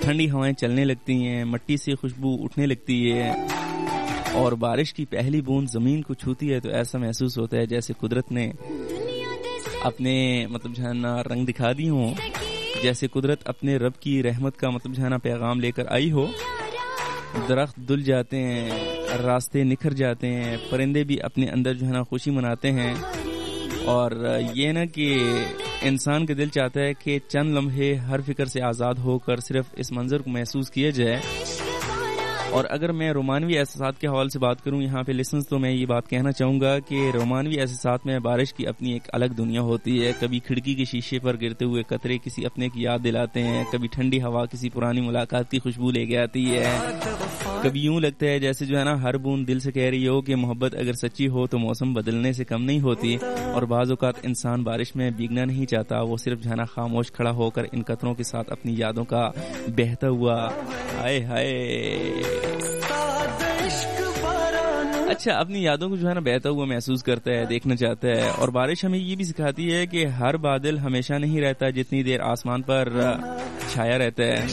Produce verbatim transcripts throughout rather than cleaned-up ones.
ٹھنڈی ہوائیں چلنے لگتی ہیں, مٹی سے خوشبو اٹھنے لگتی ہے اور بارش کی پہلی بوند زمین کو چھوتی ہے تو ایسا محسوس ہوتا ہے جیسے قدرت نے اپنے مطلب جو ہے نا رنگ دکھا دی ہوں, جیسے قدرت اپنے رب کی رحمت کا مطلب جو ہے نا پیغام لے کر آئی ہو. درخت دھل جاتے ہیں, راستے نکھر جاتے ہیں, پرندے بھی اپنے اندر جو ہے نا خوشی مناتے ہیں, اور یہ نا کہ انسان کا دل چاہتا ہے کہ چند لمحے ہر فکر سے آزاد ہو کر صرف اس منظر کو محسوس کیا جائے. اور اگر میں رومانوی احساسات کے حوالے سے بات کروں یہاں پہ لسنز, تو میں یہ بات کہنا چاہوں گا کہ رومانوی احساسات میں بارش کی اپنی ایک الگ دنیا ہوتی ہے. کبھی کھڑکی کے شیشے پر گرتے ہوئے قطرے کسی اپنے کی یاد دلاتے ہیں, کبھی ٹھنڈی ہوا کسی پرانی ملاقات کی خوشبو لے کے آتی ہے, کبھی یوں لگتا ہے جیسے جو ہے نا ہر بوند دل سے کہہ رہی ہو کہ محبت اگر سچی ہو تو موسم بدلنے سے کم نہیں ہوتی. اور بعض اوقات انسان بارش میں بھیگنا نہیں چاہتا, وہ صرف جو ہے نا خاموش کھڑا ہو کر ان قطروں کے ساتھ اپنی یادوں کا بہتا ہوا ہائے ہائے اچھا اپنی یادوں کو جو ہے نا بہتا ہوا محسوس کرتا ہے, دیکھنا چاہتا ہے. اور بارش ہمیں یہ بھی سکھاتی ہے کہ ہر بادل ہمیشہ نہیں رہتا جتنی دیر آسمان پر چھایا رہتا ہے,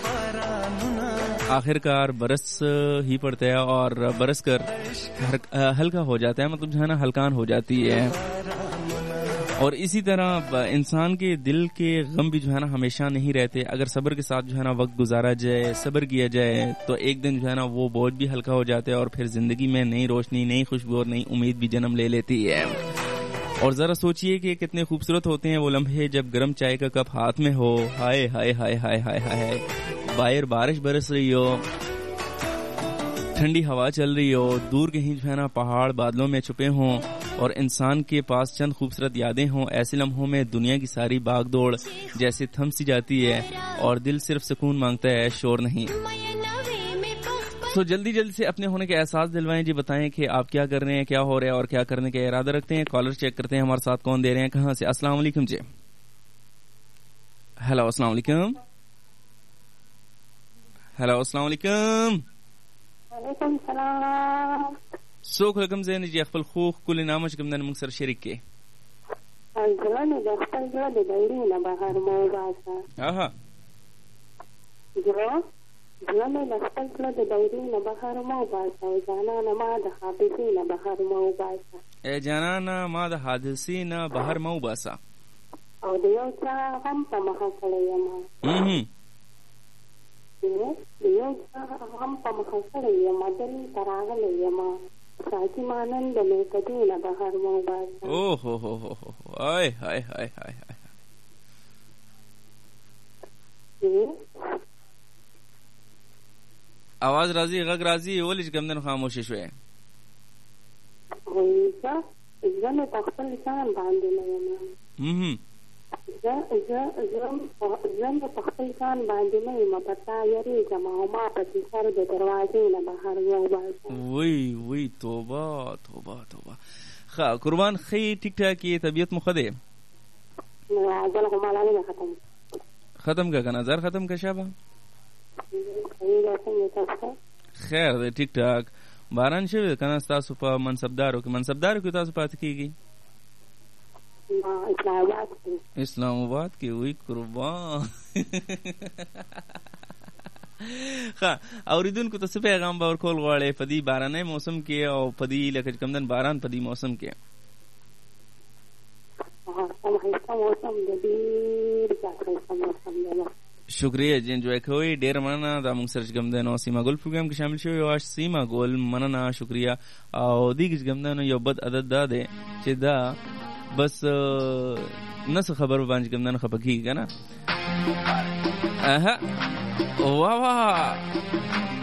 آخر کار برس ہی پڑتا ہے اور برس کر ہلکا ہو جاتا ہے, مطلب جو ہے نا ہلکان ہو جاتی ہے. اور اسی طرح انسان کے دل کے غم بھی جو ہے نا ہمیشہ نہیں رہتے. اگر صبر کے ساتھ جو ہے نا وقت گزارا جائے, صبر کیا جائے, تو ایک دن جو ہے نا وہ بوجھ بھی ہلکا ہو جاتا ہے اور پھر زندگی میں نئی روشنی, نئی خوشبو اور نئی امید بھی جنم لے لیتی ہے. اور ذرا سوچئے کہ کتنے خوبصورت ہوتے ہیں وہ لمحے جب گرم چائے کا کپ ہاتھ میں ہو, ہائے ہائے ہائے ہائے ہائے ہائے, باہر بارش برس رہی ہو, ٹھنڈی ہوا چل رہی ہو, دور کہیں جو ہے نا پہاڑ بادلوں میں چھپے ہوں اور انسان کے پاس چند خوبصورت یادیں ہوں. ایسے لمحوں میں دنیا کی ساری باغ دوڑ جیسے تھم سی جاتی ہے اور دل صرف سکون مانگتا ہے, شور نہیں. تو جلدی جلدی سے اپنے ہونے کے احساس دلوائیں جی, بتائیں کہ آپ کیا کر رہے ہیں, کیا ہو رہا ہے اور کیا کرنے کا ارادہ رکھتے ہیں. کالر چیک کرتے ہیں ہمارے ساتھ کون دے رہے ہیں, کہاں سے. السلام علیکم جی. ہیلو السلام علیکم. ہیلو السلام علیکم. وعلیکم السلام. سوک حکم زین جی خپل خوخ کل نامش کم دن مکسر شریک کے ځوان د خپل زړه د دایرې نه بهر مه وباسه. اها زړه زړه مې د خپل زړه د دایرې نه بهر مه وباسه. ای جانانه ما د حادثې نه بهر مه وباسه. ای جانانه ما د حادثې نه بهر مه وباسه. او د یو چا غم په مخه کړی یم. د یو چا غم په مخه کړی یم, دلته راغلی یم, ساقي مانند مې کدو نه بهر مه وباسه. او هو هو هو آی هاي هاي هاي هاي. آواز راضی غږ راضی ولې چې کمدن خاموشه شوې. وایي زه مې په خپل ځان باندې نه یم. زه زه زه مې په خپل ځان باندې نه یم, په تا یېرېږم او ما پسې سر د دروازې نه بهر وباسه. وی وی توبه توبه توبه. ښه قربان ښې ټیک ټاک یې, طبیعت مو ښه دی؟ عجل خو مالا نه ختم ختم کا کنه زر ختم کا شابه خیر دی ټیک ټاک. باران شوی کنه ستاسو په منصبدارو کې؟ منصبدارو کې تاسو پاتې کیږي؟ اسلام آباد کې. اسلام آباد کې وی قربان. ښه اوریدونکو ته څه پیغام به ورکول غواړئ په دې باراني موسم کې او په دې لکه کمدن باران په دې موسم کې؟ شکریہ جی, انجوائے کوئی ډیر مننه. دا موږ سره کوم د نو سیما ګل پروګرام کې شامل شوی او سیما ګل مننه شکریہ. او دیګ کوم د یو بد عادت دا ده چې دا بس نس خبر باندې کوم د خپګی کنه. اها واه واه